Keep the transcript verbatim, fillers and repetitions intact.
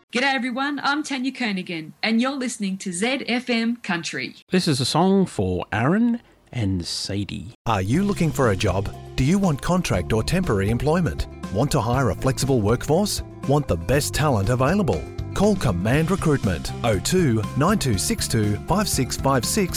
G'day everyone, I'm Tanya Kernaghan and you're listening to Z F M Country. This is a song for Aaron and Sadie. Are you looking for a job? Do you want contract or temporary employment? Want to hire a flexible workforce? Want the best talent available? Call Command Recruitment oh two nine two six two five six five six